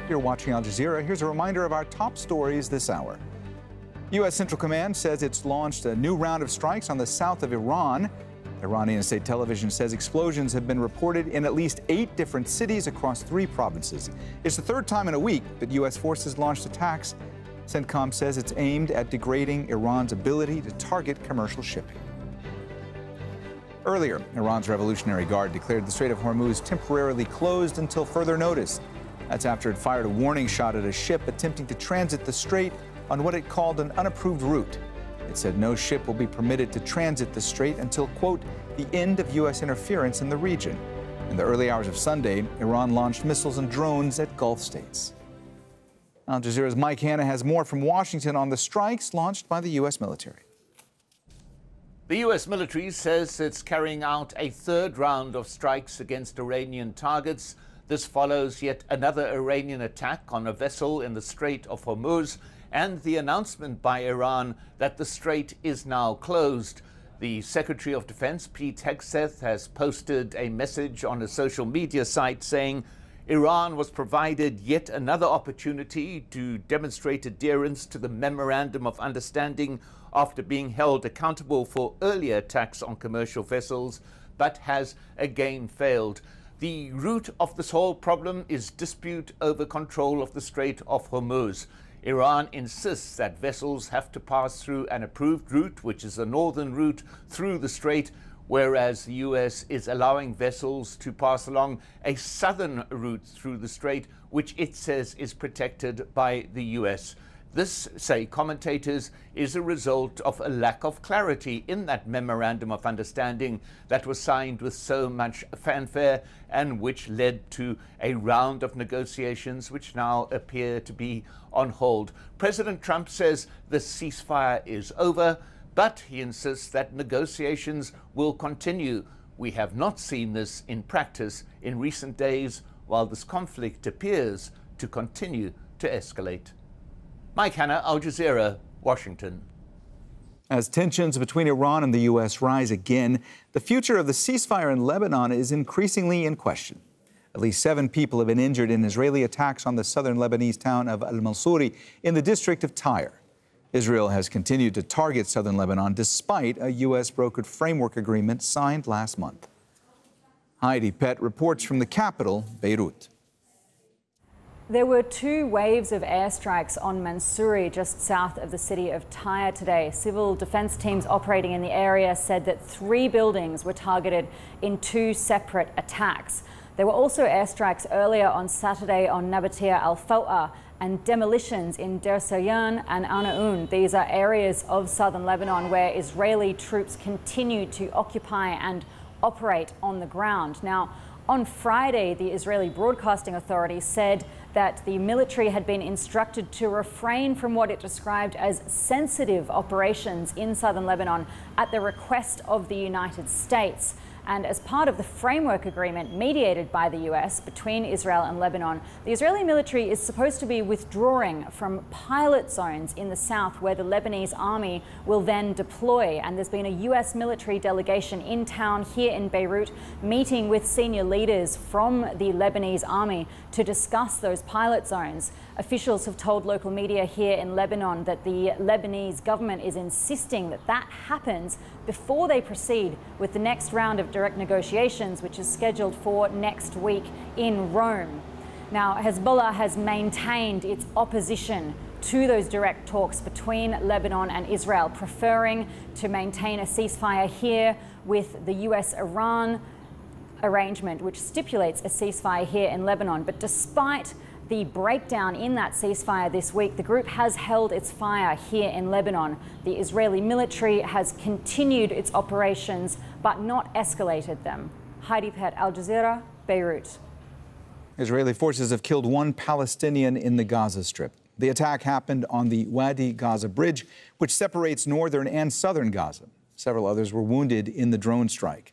You're watching Al Jazeera. Here's a reminder of our top stories this hour. U.S. Central Command says it's launched a new round of strikes on the south of Iran. Iranian state television says explosions have been reported in at least 8 different cities across 3 provinces. It's the 3rd time in a week that U.S. forces launched attacks. CENTCOM says it's aimed at degrading Iran's ability to target commercial shipping. Earlier, Iran's Revolutionary Guard declared the Strait of Hormuz temporarily closed until further notice. That's after it fired a warning shot at a ship attempting to transit the strait on what it called an unapproved route. It said no ship will be permitted to transit the strait until, quote, the end of U.S. interference in the region. In the early hours of Sunday, Iran launched missiles and drones at Gulf states. Al Jazeera's Mike Hanna has more from Washington on the strikes launched by the U.S. military. The U.S. military says it's carrying out a 3rd round of strikes against Iranian targets. This follows yet another Iranian attack on a vessel in the Strait of Hormuz and the announcement by Iran that the strait is now closed. The Secretary of Defense, Pete Hegseth, has posted a message on a social media site saying Iran was provided yet another opportunity to demonstrate adherence to the Memorandum of Understanding after being held accountable for earlier attacks on commercial vessels, but has again failed. The root of this whole problem is dispute over control of the Strait of Hormuz. Iran insists that vessels have to pass through an approved route, which is the northern route through the strait, whereas the U.S. is allowing vessels to pass along a southern route through the strait, which it says is protected by the U.S. This, say commentators, is a result of a lack of clarity in that Memorandum of Understanding that was signed with so much fanfare and which led to a round of negotiations which now appear to be on hold. President Trump says the ceasefire is over, but he insists that negotiations will continue. We have not seen this in practice in recent days, while this conflict appears to continue to escalate. Mike Hanna, Al Jazeera, Washington. As tensions between Iran and the U.S. rise again, the future of the ceasefire in Lebanon is increasingly in question. At least 7 people have been injured in Israeli attacks on the southern Lebanese town of al-Mansouri in the district of Tyre. Israel has continued to target southern Lebanon despite a U.S.-brokered framework agreement signed last month. Heidi Pett reports from the capital, Beirut. There were 2 waves of airstrikes on Mansouri, just south of the city of Tyre today. Civil defense teams operating in the area said that 3 buildings were targeted in 2 separate attacks. There were also airstrikes earlier on Saturday on Nabatea al-Faw'a and demolitions in Deir Sayyan and Anaun. These are areas of southern Lebanon where Israeli troops continue to occupy and operate on the ground. Now, on Friday, the Israeli Broadcasting Authority said that the military had been instructed to refrain from what it described as sensitive operations in southern Lebanon at the request of the United States. And as part of the framework agreement mediated by the U.S. between Israel and Lebanon, the Israeli military is supposed to be withdrawing from pilot zones in the south where the Lebanese army will then deploy. And there's been a U.S. military delegation in town here in Beirut meeting with senior leaders from the Lebanese army to discuss those pilot zones. Officials have told local media here in Lebanon that the Lebanese government is insisting that that happens before they proceed with the next round of direct negotiations, which is scheduled for next week in Rome. Now, Hezbollah has maintained its opposition to those direct talks between Lebanon and Israel, preferring to maintain a ceasefire here with the US-Iran arrangement, which stipulates a ceasefire here in Lebanon. But despite the breakdown in that ceasefire this week, the group has held its fire here in Lebanon. The Israeli military has continued its operations, but not escalated them. Heidi Pett, Al Jazeera, Beirut. Israeli forces have killed 1 Palestinian in the Gaza Strip. The attack happened on the Wadi Gaza Bridge, which separates northern and southern Gaza. Several others were wounded in the drone strike.